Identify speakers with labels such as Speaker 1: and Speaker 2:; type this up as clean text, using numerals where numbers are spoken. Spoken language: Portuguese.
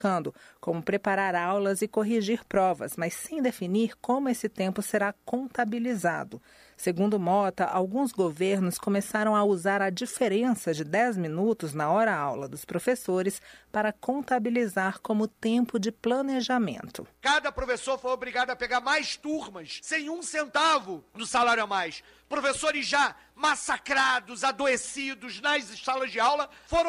Speaker 1: como preparar aulas e corrigir provas, mas sem definir como esse tempo será contabilizado. Segundo Mota, alguns governos começaram a usar a diferença de 10 minutos na hora-aula dos professores para contabilizar como tempo de planejamento.
Speaker 2: Cada professor foi obrigado a pegar mais turmas, sem 1 centavo do salário a mais. Professores já massacrados, adoecidos nas salas de aula, foram